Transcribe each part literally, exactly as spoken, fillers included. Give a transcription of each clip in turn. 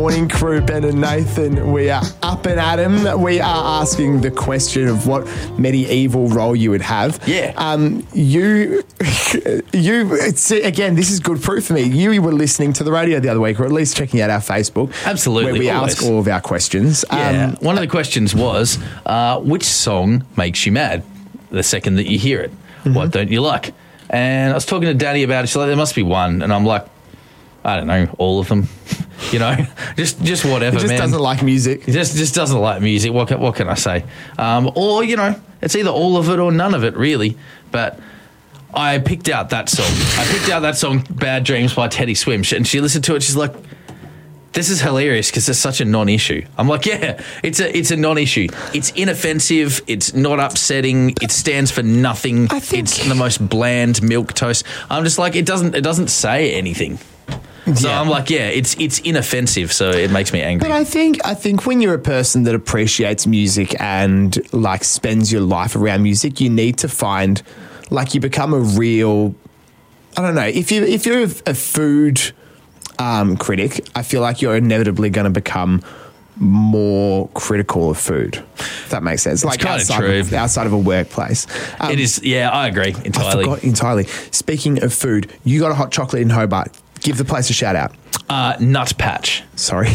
morning crew, Ben and Nathan. We are up and at 'em. We are asking the question of what medieval role you would have. Yeah. Um, you, you. It's, again, this is good proof for me. You were listening to the radio the other week, or at least checking out our Facebook. Absolutely, where we always. ask all of our questions. Yeah. Um, One of the questions was, uh, which song makes you mad the second that you hear it? Mm-hmm. What don't you like? And I was talking to Danny about it. She's like, there must be one. And I'm like, I don't know, all of them. You know, just just whatever, He just man. doesn't like music. He just just doesn't like music. What can, what can I say? Um, or, you know, it's either all of it or none of it, really. But I picked out that song. I picked out that song, Bad Dreams by Teddy Swim. And she listened to it. She's like, this is hilarious because it's such a non-issue. I'm like, yeah, it's a it's a non-issue. It's inoffensive. It's not upsetting. It stands for nothing. I think- It's the most bland milquetoast. I'm just like, it doesn't it doesn't say anything. So Yeah. I'm like, yeah, it's it's inoffensive, so it makes me angry. But I think I think when you're a person that appreciates music and like spends your life around music, you need to find like you become a real. I don't know if you if you're a, a food um, critic, I feel like you're inevitably going to become more critical of food. If that makes sense. Like kinda outside true. of, outside of a workplace. Um, It is, yeah, I agree I entirely. forgot entirely. Speaking of food, you got a hot chocolate in Hobart. Give the place a shout out. Uh, Nut Patch. Sorry.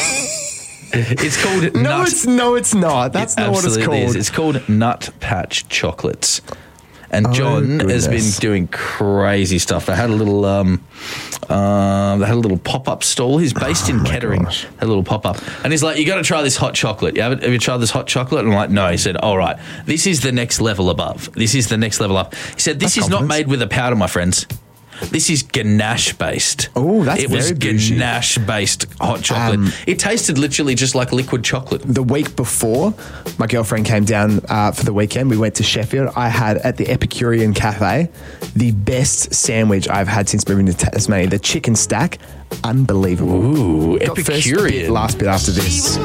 It's called no, Nut. it's no, it's not. That's It not what it's absolutely called. is. It's called Nut Patch Chocolates. And Oh, John has been goodness. doing crazy stuff. They had a little, um, uh, they had a little pop-up stall. He's based in Kettering. Oh gosh. Had a little pop-up, and he's like, "You got to try this hot chocolate. You have, have you tried this hot chocolate?" And I'm like, "No." He said, "All right, this is the next level above. This is the next level up." He said, "This That's is not confidence. made with a powder, my friends. This is ganache based." Oh, that's it was very bougie. ganache based hot chocolate. Um, it tasted literally just like liquid chocolate. The week before, my girlfriend came down uh, for the weekend. We went to Sheffield. I had at the Epicurean Cafe the best sandwich I've had since moving to Tasmania. The chicken stack, unbelievable. Ooh, Got first bit, Epicurean. last bit after this.